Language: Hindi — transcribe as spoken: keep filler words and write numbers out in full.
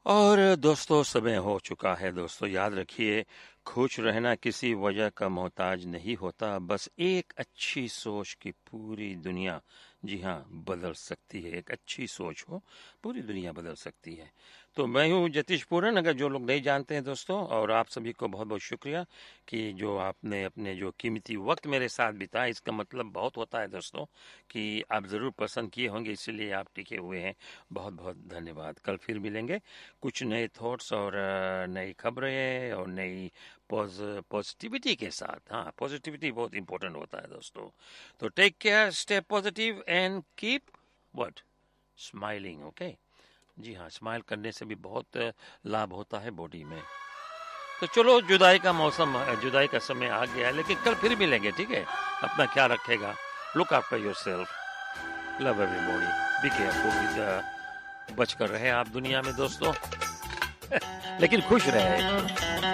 और दोस्तों समय हो चुका है। दोस्तों याद रखिए, खुश रहना किसी वजह का मोहताज नहीं होता, बस एक अच्छी सोच की पूरी दुनिया, जी हाँ, बदल सकती है। एक अच्छी सोच हो, पूरी दुनिया बदल सकती है। तो मैं हूँ जतीश पूरन, अगर जो लोग नहीं जानते हैं दोस्तों, और आप सभी को बहुत बहुत शुक्रिया कि जो आपने अपने जो कीमती वक्त मेरे साथ बिताया। इसका मतलब बहुत होता है दोस्तों कि आप ज़रूर पसंद किए होंगे, इसीलिए आप टिके हुए हैं। बहुत बहुत धन्यवाद। कल फिर मिलेंगे कुछ नए थॉट्स और अ, नई खबरें और नई पॉज पॉजिटिविटी के साथ। हाँ, पॉजिटिविटी बहुत इंपॉर्टेंट होता है दोस्तों। तो take care, stay positive and keep what smiling. Okay, जी हाँ, स्माइल करने से भी बहुत अ, लाभ होता है बॉडी में। तो चलो, जुदाई का मौसम अ, जुदाई का समय आ गया है, लेकिन कल फिर मिलेंगे, ठीक है? अपना ख्याल रखेगा। Look after yourself. Love everybody. Be careful. बच कर रहे आप दुनिया में दोस्तों, लेकिन खुश रहे।